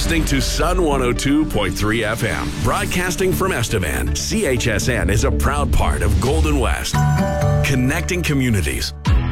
listening to Sun 102.3 FM. Broadcasting from Estevan, CHSN is a proud part of Golden West. Connecting communities.